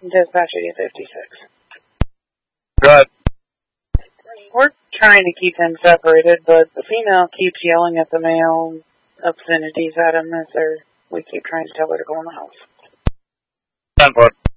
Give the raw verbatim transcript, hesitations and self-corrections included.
Dispatch eighty fifty-six. Go ahead. We're trying to keep them separated, but the female keeps yelling at the male obscenities at him as they're, we keep trying to tell her to go in the house. ten four.